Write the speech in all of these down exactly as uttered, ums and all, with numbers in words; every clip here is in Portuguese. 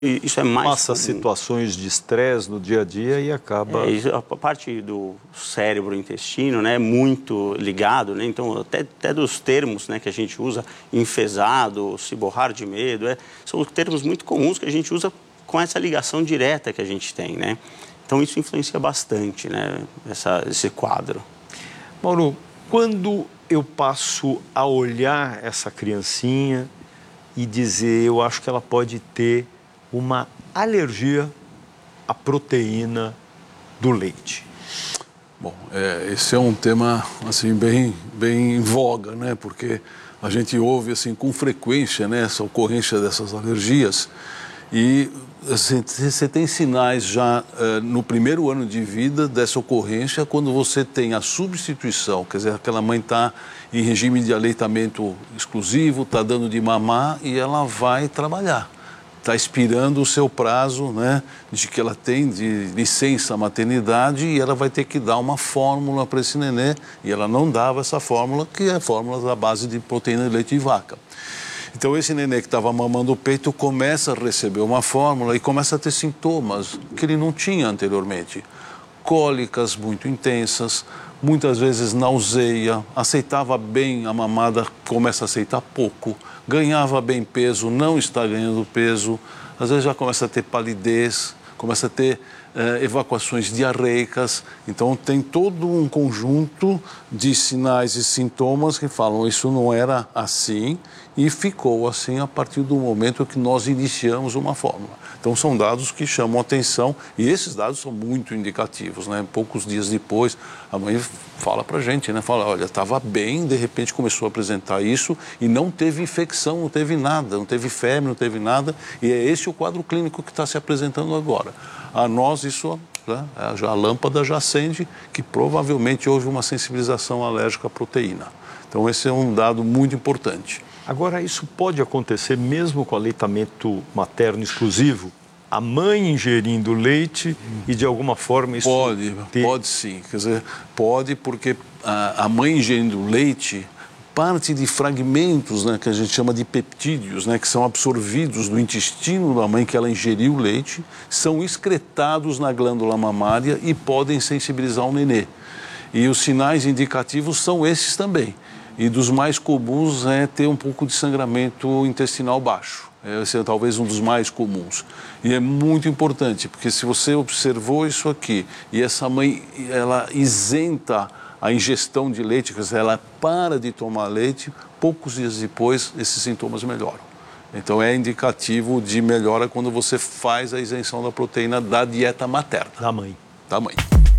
E isso é mais Passa comum. situações de estresse no dia a dia e acaba... É, isso, a parte do cérebro, intestino, né, é muito ligado, né? Então até, até dos termos, né, que a gente usa, enfesado, se borrar de medo, é, são termos muito comuns que a gente usa com essa ligação direta que a gente tem, né? Então isso influencia bastante, né, essa, esse quadro. Mauro, quando eu passo a olhar essa criancinha e dizer, eu acho que ela pode ter uma alergia à proteína do leite? Bom, é, esse é um tema assim bem, bem em voga, né? Porque a gente ouve assim com frequência, né, essa ocorrência dessas alergias e assim, você tem sinais já uh, no primeiro ano de vida dessa ocorrência quando você tem a substituição, quer dizer, aquela mãe está em regime de aleitamento exclusivo, está dando de mamar e ela vai trabalhar. Está expirando o seu prazo, né, de que ela tem de licença maternidade e ela vai ter que dar uma fórmula para esse nenê e ela não dava essa fórmula, que é a fórmula da base de proteína de leite de vaca. Então esse nenê que estava mamando o peito começa a receber uma fórmula e começa a ter sintomas que ele não tinha anteriormente. Cólicas muito intensas, muitas vezes nauseia, aceitava bem a mamada, começa a aceitar pouco, ganhava bem peso, não está ganhando peso, às vezes já começa a ter palidez, começa a ter eh, evacuações diarreicas. Então tem todo um conjunto de sinais e sintomas que falam isso não era assim e ficou assim a partir do momento que nós iniciamos uma fórmula. Então são dados que chamam atenção e esses dados são muito indicativos, né? Poucos dias depois a mãe fala pra gente, né? Fala, olha, estava bem, de repente começou a apresentar isso e não teve infecção, não teve nada, não teve febre, não teve nada e é esse o quadro clínico que está se apresentando agora. A nós isso, né, já a lâmpada já acende que provavelmente houve uma sensibilização alérgica à proteína. Então esse é um dado muito importante. Agora, isso pode acontecer mesmo com aleitamento materno exclusivo? A mãe ingerindo leite e, de alguma forma, isso... Pode, ter... pode sim. Quer dizer, pode porque a, a mãe ingerindo leite, parte de fragmentos, né, que a gente chama de peptídeos, né, que são absorvidos do intestino da mãe que ela ingeriu o leite, são excretados na glândula mamária e podem sensibilizar o nenê. E os sinais indicativos são esses também. E dos mais comuns é ter um pouco de sangramento intestinal baixo. Esse é talvez um dos mais comuns. E é muito importante, porque se você observou isso aqui e essa mãe, ela isenta a ingestão de leite, quer dizer, ela para de tomar leite, poucos dias depois esses sintomas melhoram. Então é indicativo de melhora quando você faz a isenção da proteína da dieta materna. Da mãe. Da mãe.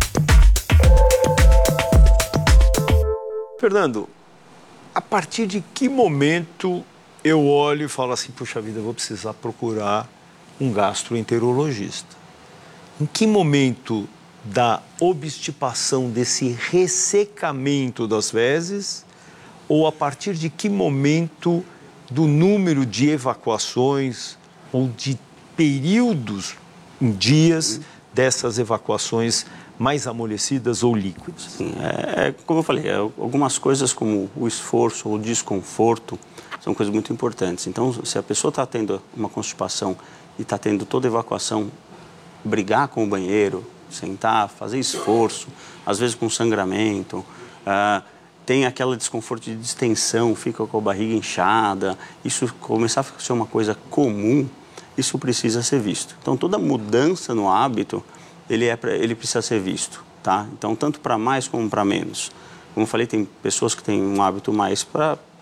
Fernando, a partir de que momento eu olho e falo assim, puxa vida, eu vou precisar procurar um gastroenterologista? Em que momento da obstipação, desse ressecamento das fezes, ou a partir de que momento do número de evacuações ou de períodos em dias dessas evacuações mais amolecidas ou líquidas? Sim, é, é, como eu falei, é, algumas coisas como o esforço ou o desconforto são coisas muito importantes. Então, se a pessoa está tendo uma constipação e está tendo toda a evacuação, brigar com o banheiro, sentar, fazer esforço, às vezes com sangramento, ah, tem aquele desconforto de distensão, fica com a barriga inchada, isso começar a ser uma coisa comum, isso precisa ser visto. Então, toda mudança no hábito, ele, é, ele precisa ser visto, tá? Então, tanto para mais como para menos. Como eu falei, tem pessoas que têm um hábito mais para